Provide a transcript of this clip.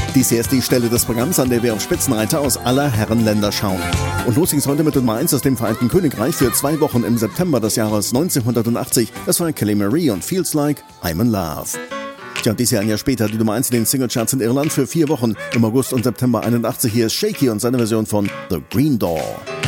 Dies hier ist die Stelle des Programms, an der wir auf Spitzenreiter aus aller Herrenländer schauen. Und los ging's heute mit Nummer 1 aus dem Vereinigten Königreich für 2 Wochen im September des Jahres 1980. Das war Kelly Marie und Feels Like I'm in Love. Tja, und dies Jahr ein Jahr später die Nummer 1 in den Singlecharts in Irland für 4 Wochen im August und September 81. Hier ist Shaky und seine Version von The Green Door.